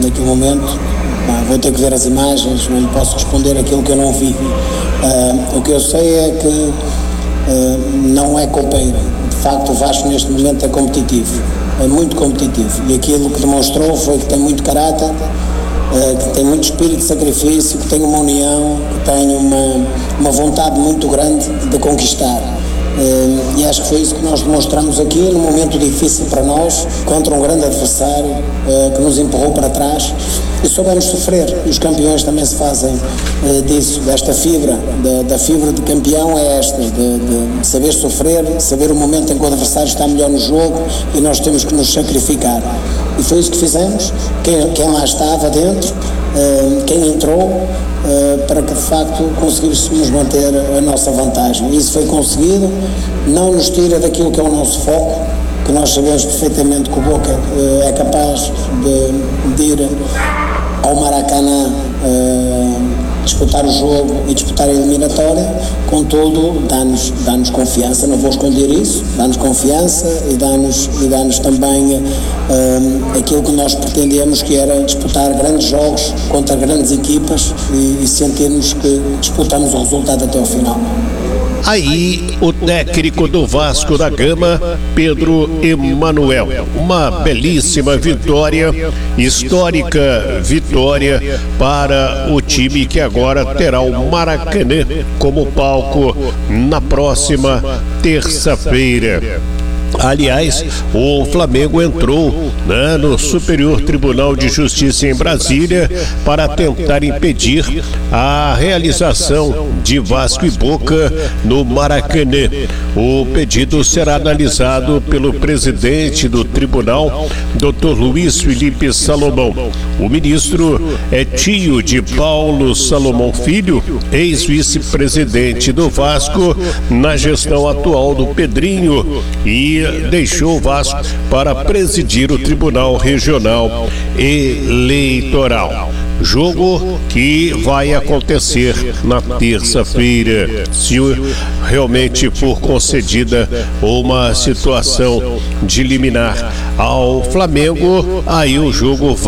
naquele momento. Vou ter que ver as imagens, não lhe posso responder aquilo que eu não vi. O que eu sei é que não é copeiro. De facto, o Vasco neste momento é competitivo, é muito competitivo, e aquilo que demonstrou foi que tem muito caráter, que tem muito espírito de sacrifício, que tem uma união, que tem uma vontade muito grande de conquistar. E acho que foi isso que nós demonstramos aqui num momento difícil para nós, contra um grande adversário que nos empurrou para trás, e soubemos sofrer. E os campeões também se fazem disso, desta fibra, da fibra de campeão é esta, de saber sofrer, saber o momento em que o adversário está melhor no jogo e nós temos que nos sacrificar. E foi isso que fizemos, quem lá estava dentro, quem entrou, para que de facto conseguíssemos manter a nossa vantagem. Isso foi conseguido, não nos tira daquilo que é o nosso foco, que nós sabemos perfeitamente que o Boca é capaz de ir ao Maracanã disputar o jogo e disputar a eliminatória. Contudo, dá-nos confiança, não vou esconder isso, dá-nos confiança e dá-nos também aquilo que nós pretendemos, que era disputar grandes jogos contra grandes equipas e sentirmos que disputamos o resultado até ao final. Aí o técnico do Vasco da Gama, Pedro Emanuel. Uma belíssima vitória, histórica vitória para o time que agora terá o Maracanã como palco na próxima terça-feira. Aliás, o Flamengo entrou no Superior Tribunal de Justiça em Brasília para tentar impedir a realização de Vasco e Boca no Maracanã. O pedido será analisado pelo presidente do tribunal, Dr. Luiz Felipe Salomão. O ministro é tio de Paulo Salomão Filho, ex-vice-presidente do Vasco na gestão atual do Pedrinho, e deixou o Vasco para presidir o Tribunal Regional Eleitoral. Jogo que vai acontecer na terça-feira, se realmente for concedida uma situação de liminar ao Flamengo, aí o jogo vai